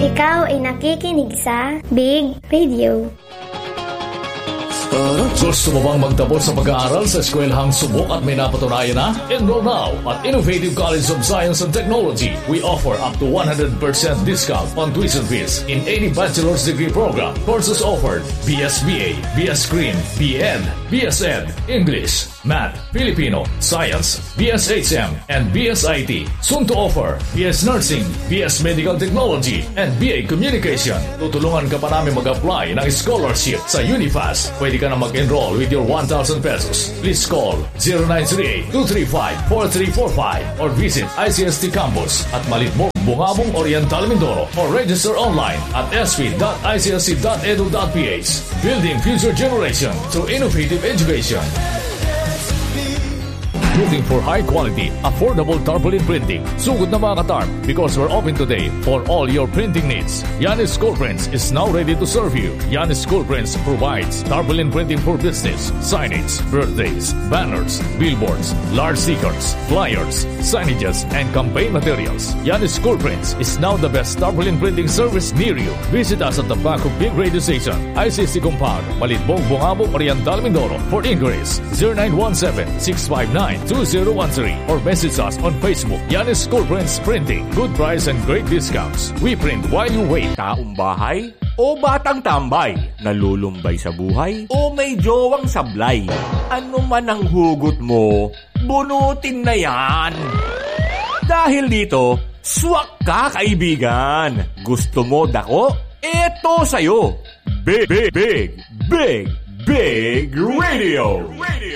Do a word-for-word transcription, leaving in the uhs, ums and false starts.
Ikaw ay nakikinig sa Big Radio. Gusto mo bang magtapos sa pag-aaral sa eskwelahang subok at may napatunayan na? Enroll now at Innovative College of Science and Technology. We offer up to one hundred percent discount on tuition fees in any bachelor's degree program. Courses offered: B S B A, B S Green, B Ed, B S Ed, English, Math, Filipino, Science, B S H M, and B S I T. Soon to offer B S Nursing, B S Medical Technology, and B A Communication. Tutulungan ka pa namin mag-apply ng scholarship sa Unifast. Pwede ka na mag-enroll with your one thousand pesos. Please call zero nine three eight, two three five, four three four five or visit I C S T Campus at Malitmog, Bungabong, Oriental, Mindoro or register online at s p dot i c s c dot e d u dot p h. Building future generation through innovative education. Looking for high-quality, affordable tarpaulin printing? Sugod na mga ka-tarp because we're open today for all your printing needs. Yanis School Prints is now ready to serve you. Yanis School Prints provides tarpaulin printing for business, signage, birthdays, banners, billboards, large stickers, flyers, signages, and campaign materials. Yanis School Prints is now the best tarpaulin printing service near you. Visit us at the back of Big Radio Station, I C S C Compound, Malitbong, Bungabong, Oriental, Mindoro. For inquiries, zero nine one seven, six five nine, two zero one three or message us on Facebook. Yanis School Prints Printing. Good price and great discounts. We print while you wait. Taong bahay o batang tambay, nalulumbay sa buhay o may jowang sablay. Ano man ang hugot mo, bunutin na yan. Dahil dito, swak ka kaibigan. Gusto mo dako? Eto sa'yo. Big, big, big, big, big radio. Radio.